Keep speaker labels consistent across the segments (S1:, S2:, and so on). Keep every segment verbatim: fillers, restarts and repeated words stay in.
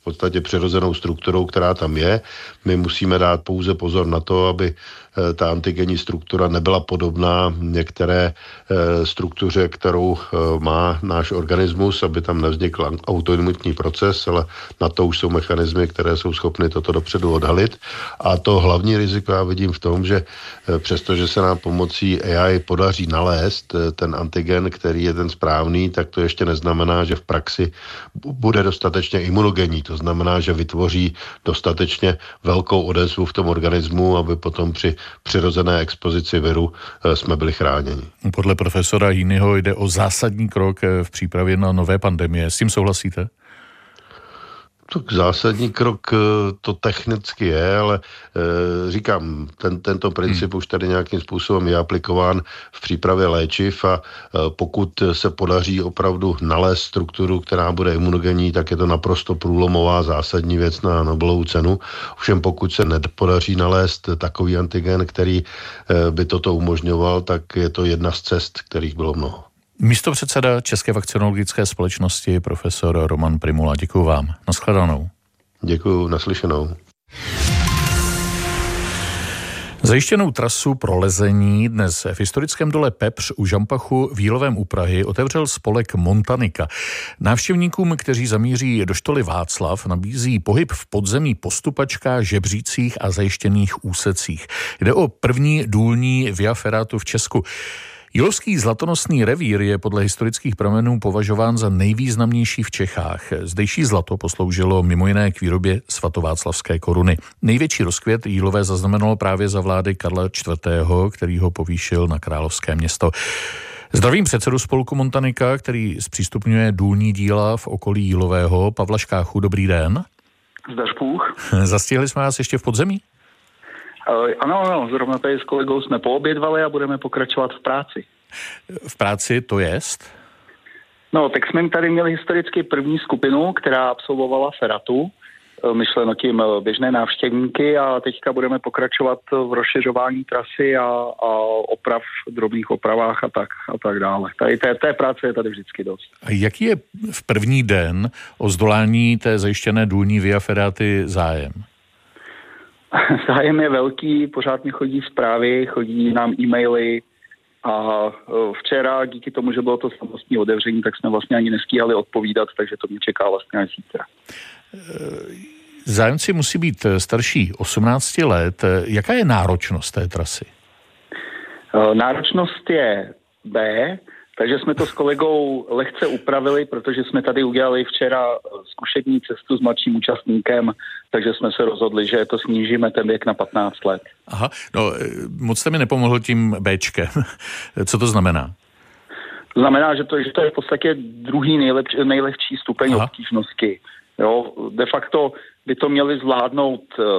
S1: v podstatě přirozenou strukturou, která tam je. My musíme dát pouze pozor na to, aby ta antigenní struktura nebyla podobná některé struktuře, kterou má náš organismus, aby tam nevznikl autoimunitní proces, ale na to už jsou mechanismy, které jsou schopny toto dopředu odhalit. A to hlavní riziko já vidím v tom, že přestože se nám pomocí A I podaří nalézt ten antigen, který je ten správný, tak to ještě neznamená, že v praxi bude dostatečně imunogenní. To znamená, že vytvoří dostatečně velkou odezvu v tom organismu, aby potom při přirozené expozici viru jsme byli chráněni.
S2: Podle profesora Jínyho jde o zásadní krok v přípravě na nové pandemie. S tím souhlasíte?
S1: Tak zásadní krok to technicky je, ale e, říkám, ten, tento princip hmm. už tady nějakým způsobem je aplikován v přípravě léčiv a e, pokud se podaří opravdu nalézt strukturu, která bude imunogenní, tak je to naprosto průlomová zásadní věc na Nobelovu cenu. Ovšem pokud se nepodaří nalézt takový antigen, který e, by toto umožňoval, tak je to jedna z cest, kterých bylo mnoho.
S2: Místopředseda České vakcinologické společnosti profesor Roman Prymula. Děkuju vám. Nashledanou.
S1: Děkuju, naslyšenou.
S2: Zajištěnou trasu pro lezení dnes v historickém dole Pepř u Žampachu v Jílovém u Prahy otevřel spolek Montanika. Návštěvníkům, kteří zamíří do štoly Václav, nabízí pohyb v podzemí po stupačkách, žebřících a zajištěných úsecích. Jde o první důlní via ferratu v Česku. Jílovský zlatonosný revír je podle historických pramenů považován za nejvýznamnější v Čechách. Zdejší zlato posloužilo mimo jiné k výrobě svatováclavské koruny. Největší rozkvět Jílové zaznamenalo právě za vlády Karla čtvrtého., který ho povýšil na královské město. Zdravím předsedu spolku Montanika, který zpřístupňuje důlní díla v okolí Jílového, Pavla Škáchu. Dobrý den.
S3: Zdař Bůh.
S2: Zastihli jsme vás ještě v podzemí?
S3: Ano, ano, zrovna tady s kolegou jsme poobědvali a budeme pokračovat v práci.
S2: V práci to jest?
S3: No, tak jsme tady měli historicky první skupinu, která absolvovala feratu, myšleno tím běžné návštěvníky, a teďka budeme pokračovat v rozšiřování trasy a, a oprav, drobných opravách a tak, a tak dále. Tady té, té práce je tady vždycky dost.
S2: A jaký je v první den o zdolání té zajištěné důlní via ferraty zájem?
S3: Zájem je velký, pořád mi chodí zprávy, chodí nám e-maily a včera díky tomu, že bylo to samostní otevření, tak jsme vlastně ani nestíhali odpovídat, takže to mě čeká vlastně až zítra.
S2: Zájemci musí být starší osmnáct let. Jaká je náročnost té trasy?
S3: Náročnost je B, takže jsme to s kolegou lehce upravili, protože jsme tady udělali včera zkušební cestu s mladším účastníkem, takže jsme se rozhodli, že to snížíme ten věk na patnáct let.
S2: Aha, no moc jste mi nepomohl tím Bčkem. Co to znamená?
S3: To znamená, že to, že to je v podstatě druhý nejlepší, nejlehčí stupeň
S2: Aha.
S3: obtížnosti. Jo, de facto by to měli zvládnout,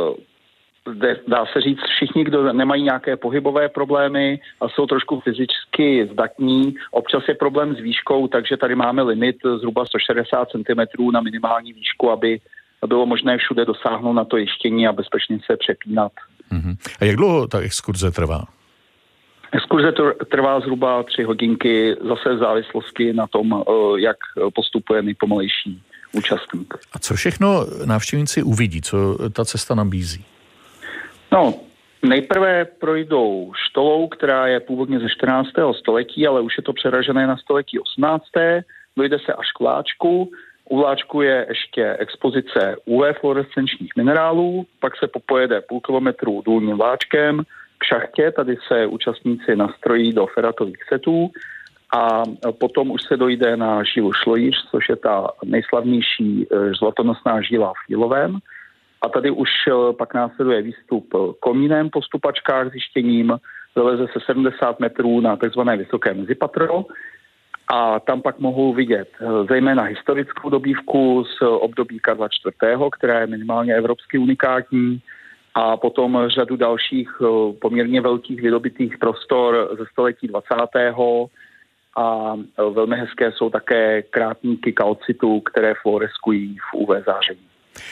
S3: dá se říct, všichni, kdo nemají nějaké pohybové problémy a jsou trošku fyzicky zdatní. Občas je problém s výškou, takže tady máme limit zhruba sto šedesát centimetrů na minimální výšku, aby bylo možné všude dosáhnout na to jištění a bezpečně se přepínat.
S2: Uh-huh. A jak dlouho ta exkurze trvá?
S3: Exkurze trvá zhruba tři hodinky, zase v závislosti na tom, jak postupuje nejpomalejší účastník.
S2: A co všechno návštěvníci uvidí? Co ta cesta nabízí?
S3: No, nejprve projdou štolou, která je původně ze čtrnáctého století, ale už je to přeražené na století osmnácté. Dojde se až k vláčku. U vláčku je ještě expozice U V fluorescenčních minerálů, pak se popojede půl kilometru důlním vláčkem k šachtě, tady se účastníci nastrojí do ferratových setů a potom už se dojde na žílu Šlojíř, což je ta nejslavnější zlatonosná žíla v Jílovém. A tady už pak následuje výstup komínem po stupačkách s jištěním, vyleze se sedmdesát metrů na takzvané vysoké mezipatro a tam pak mohou vidět zejména historickou dobývku z období Karla čtvrtého., která je minimálně evropsky unikátní, a potom řadu dalších poměrně velkých vydobitých prostor ze století dvacátého a velmi hezké jsou také krátníky kalcitu, které fluoreskují v U V záření.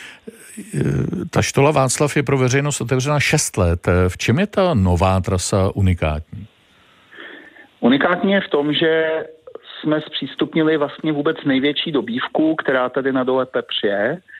S2: Ta štola Václav je pro veřejnost otevřena šest let. V čem je ta nová trasa unikátní?
S3: Unikátní je v tom, že jsme zpřístupnili vlastně vůbec největší dobývku, která tady na dole Pepř je.